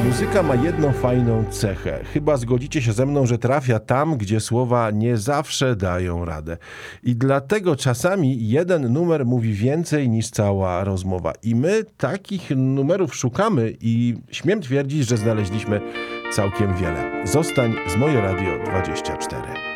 Muzyka ma jedną fajną cechę. Chyba zgodzicie się ze mną, że trafia tam, gdzie słowa nie zawsze dają radę. I dlatego czasami jeden numer mówi więcej niż cała rozmowa. I my takich numerów szukamy i śmiem twierdzić, że znaleźliśmy całkiem wiele. Zostań z Moje Radio 24.